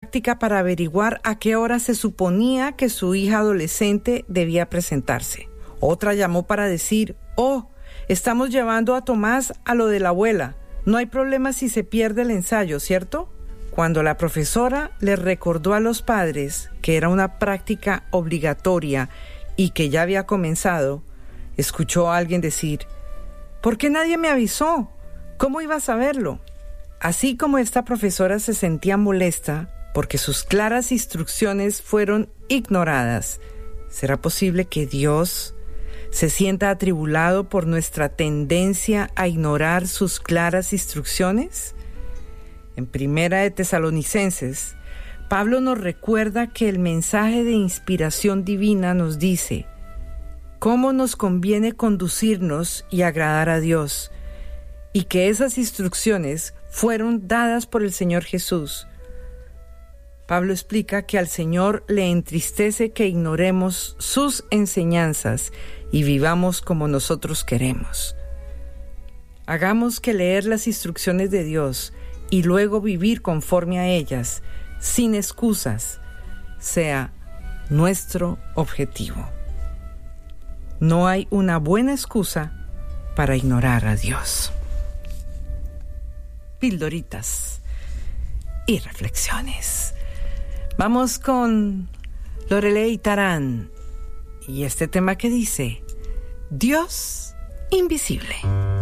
práctica para averiguar a qué hora se suponía que su hija adolescente debía presentarse. Otra llamó para decir: «Oh, estamos llevando a Tomás a lo de la abuela. No hay problema si se pierde el ensayo, ¿cierto?». Cuando la profesora le recordó a los padres que era una práctica obligatoria y que ya había comenzado, escuchó a alguien decir: «¿Por qué nadie me avisó? ¿Cómo iba a saberlo?». Así como esta profesora se sentía molesta porque sus claras instrucciones fueron ignoradas, ¿será posible que Dios se sienta atribulado por nuestra tendencia a ignorar sus claras instrucciones? En Primera de Tesalonicenses, Pablo nos recuerda que el mensaje de inspiración divina nos dice cómo nos conviene conducirnos y agradar a Dios, y que esas instrucciones fueron dadas por el Señor Jesús. Pablo explica que al Señor le entristece que ignoremos sus enseñanzas y vivamos como nosotros queremos. Hagamos que leer las instrucciones de Dios y luego vivir conforme a ellas, sin excusas, sea nuestro objetivo. No hay una buena excusa para ignorar a Dios. Pildoritas y reflexiones. Vamos con Lorelei Tarán y este tema que dice: Dios invisible.